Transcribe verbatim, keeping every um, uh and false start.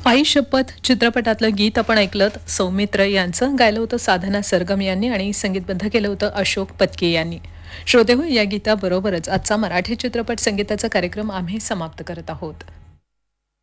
आई शपथ चित्रपटातलं गीत आपण ऐकलत. सौमित्र यांचं गायलं होतं साधना सरगम यांनी आणि संगीतबद्ध केलं होतं अशोक पत्की यांनी. श्रोतेहो, या गीताबरोबरच आजचा मराठी चित्रपट संगीताचा कार्यक्रम आम्ही समाप्त करत आहोत.